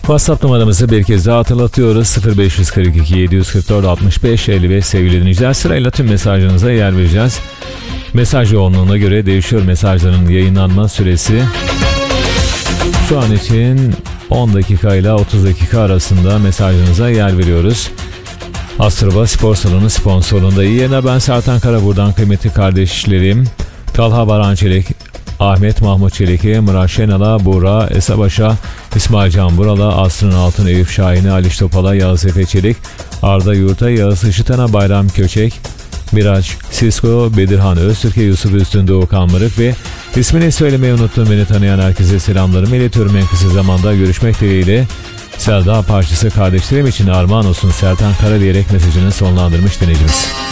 WhatsApp numaramızı bir kez daha hatırlatıyoruz. 0542 744 65 55 sevgili dinleyiciler. Sırayla tüm mesajlarınıza yer vereceğiz. Mesaj yoğunluğuna göre değişiyor mesajların yayınlanma süresi. Şu an için 10 dakika ile 30 dakika arasında mesajlarınıza yer veriyoruz. Astrova Spor Salonu sponsorluğunda iyi yayınlar. Ben Sertan Kara, buradan kıymetli kardeşlerim Talha Baran Çelik, Ahmet Mahmut Çelik'i, Murat Şenal'a, Buğra Esabaş'a, İsmail Can Bural'a, Asrın Altın, Eyüp Şahin'e, Aliş Topal'a, Yağız Efe Çelik, Arda Yurt'a, Yağız Işıtan'a, Bayram Köçek, Miraç Sisko, Bedirhan Öztürk'e, Yusuf Üstün, Doğukan Mırık ve ismini söylemeyi unuttum beni tanıyan herkese selamlarımı iletiyorum. En kısa zamanda görüşmek dileğiyle. Selda parçası kardeşlerim için armağan olsun Sertan Kara diyerek mesajını sonlandırmış dinleyicimiz.